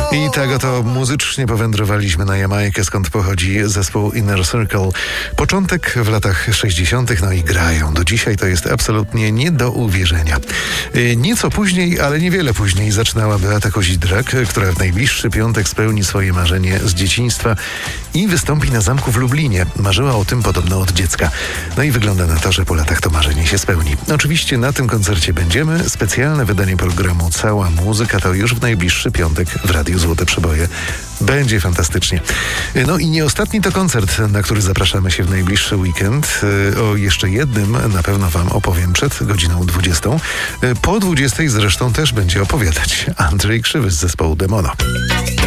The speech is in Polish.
I tak oto muzycznie powędrowaliśmy na Jamajkę, skąd pochodzi zespół Inner Circle. Początek w latach 60., no i grają. Do dzisiaj to jest absolutnie nie do uwierzenia. Nieco później, ale niewiele później zaczynała Beata Kozidrak, która w najbliższy piątek spełni swoje marzenie z dzieciństwa i wystąpi na Zamku w Lublinie. Marzyła o tym podobno od dziecka. No i wygląda na to, że po latach to marzenie się spełni. Oczywiście na tym koncercie będziemy. Specjalne wydanie programu Cała Muzyka to już w najbliższy piątek w Radiu Złote Przeboje. Będzie fantastycznie. No i nie ostatni to koncert, na który zapraszamy się w najbliższy weekend. O jeszcze jednym na pewno wam opowiem przed godziną 20. Po 20 zresztą też będzie opowiadać Andrzej Krzywy z zespołu Demono.